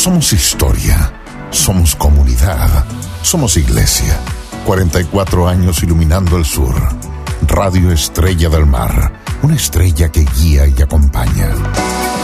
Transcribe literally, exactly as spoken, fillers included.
Somos historia, somos comunidad, somos iglesia. cuarenta y cuatro años iluminando el sur. Radio Estrella del Mar, una estrella que guía y acompaña.